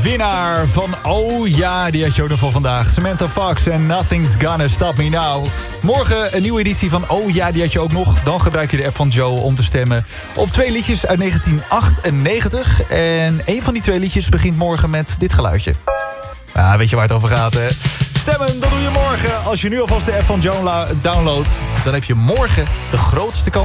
winnaar van Oh Ja, die had je ook nog voor vandaag. Samantha Fox en Nothing's Gonna Stop Me Now. Morgen een nieuwe editie van Oh Ja, die had je ook nog. Dan gebruik je de app van Joe om te stemmen op 2 liedjes uit 1998. En een van die 2 liedjes begint morgen met dit geluidje. Ja, weet je waar het over gaat, hè? Stemmen, dat doe je morgen. Als je nu alvast de app van Joe downloadt, dan heb je morgen de grootste kans